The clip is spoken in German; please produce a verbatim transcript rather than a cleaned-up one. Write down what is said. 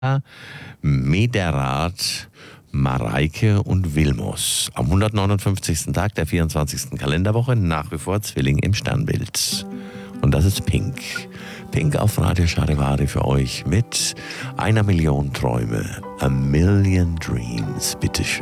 Mederath, Mareike und Vilmos. Am hundertneunundfünfzigsten Tag der vierundzwanzigsten Kalenderwoche nach wie vor Zwilling im Sternbild. Und das ist Pink. Pink auf Radio Charivari für euch mit einer Million Träume. A Million Dreams. Bitteschön.